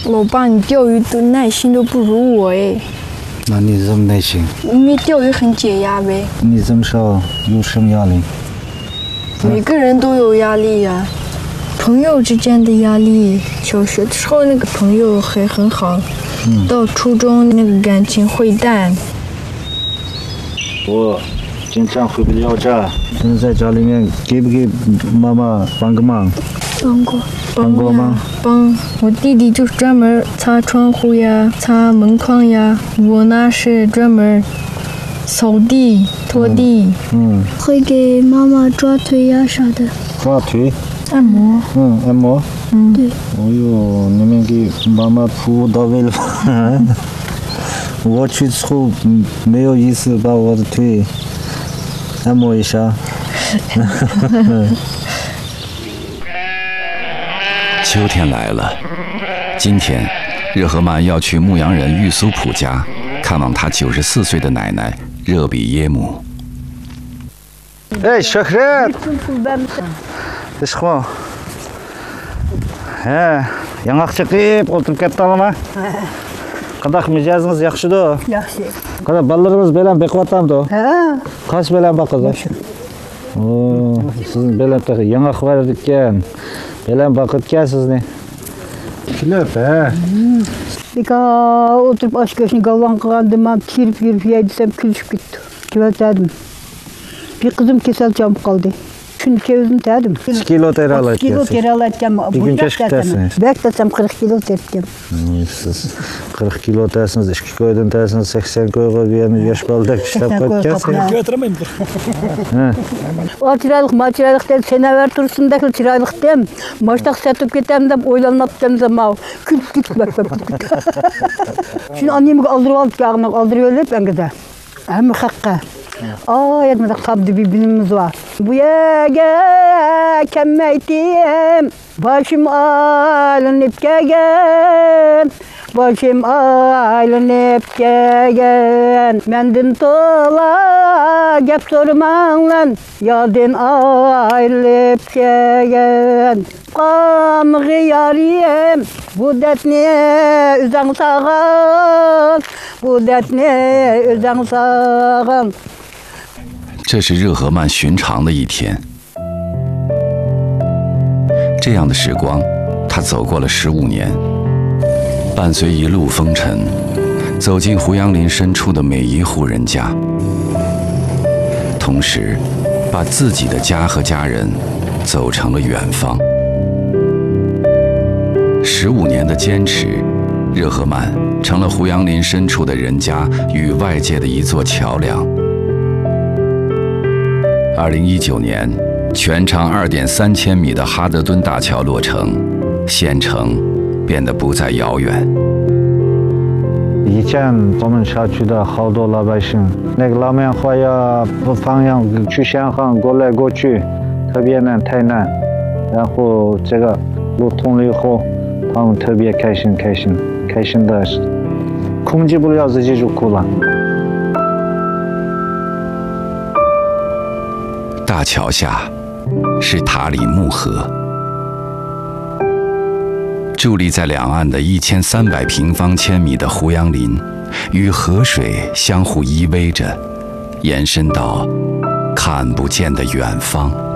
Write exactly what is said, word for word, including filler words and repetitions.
老爸，你钓鱼的耐心都不如我哎。 那你这么耐心？ 因为钓鱼很解压呗。 你这么少有什么压力？ 每个人都有压力呀、啊，朋友之间的压力，小学的时候那个朋友还很好，嗯、到初中那个感情会淡。 我经常回不了家，现在在家里面给不给妈妈帮个忙？ 帮过。 帮过吗？ 帮我弟弟就是专门擦窗户呀、擦门框呀，我呢是专门扫地、拖地。 嗯。嗯会给妈妈抓腿呀啥的。 抓腿？ 按摩。 嗯，按摩。 嗯， 对。 哦呦，你们给妈妈服务到位了吧？我去之后没有意思把我的腿按摩一下。 秋天来了，今天，热河曼要去牧羊人玉苏普家看望他九十四岁的奶奶热比耶姆。 哎，小黑，这是什哎, 양ақшы қиып отырып кеттіңіз ма? Қандай мижазыңыз жақсы да? Жақсы. Қандай балаларыңыз белән бекіп атамды? Ха. Қаш белән бақызы? О, сіздің белән тағы яңақ бар екен. Белән бақыт кәсізне. Күліп, ә? Бека отырып аш көшін галван қылғандым, тиріп жүріп ейдісем күлішіп кетті. Кебәтәдім. Bir kızım kesel çabuk kaldı. Şunu çevirdim dedim. Kaç kilo teri alacağız? Kilo teri alacağım. Bir gün keşke tersiniz. Beklesem kırk kilo tereceğim. Siz kırk kilo tersiniz, iki koydan tersiniz, seksen koyga bir yana yaş baldak işlep koyacağız. Götüremeyin. O çıraylık, ma çıraylık dedi, sene ver turusundaki çıraylık dem. Maçtak satıp gitem dem, oylanıp dem dem. Külüp külüp bak bak. Şimdi annemi aldırıp alıp yağına aldırıyorlar ben gide. Hem hakka. Aa, yetmedik sabdı bir bilimimiz var. Bu yege kemmeytim, başım alınıp gegen, başım alınıp gegen. Mendin tola gep sorman lan, yadın ayrılıp gegen. Qamğı yariyem, bu dertni üzən sağal, bu dertni üzən sağal。 这是热河曼寻常的一天。这样的时光，他走过了十五年，伴随一路风尘，走进胡杨林深处的每一户人家，同时，把自己的家和家人走成了远方。十五年的坚持，热河曼成了胡杨林深处的人家与外界的一座桥梁。二零一九年，全长二点三千米的哈德敦大桥落成，县城变得不再遥远。 以前我们小区的好多老百姓，那个拉面花呀，方向去香港过来过去，特别难，太难。然后这个路通了以后，他们特别开心，开心，开心的，控制不了自己就哭了。 大桥下是塔里木河，伫立在两岸的一千三百平方千米的胡杨林，与河水相互依偎着，延伸到看不见的远方。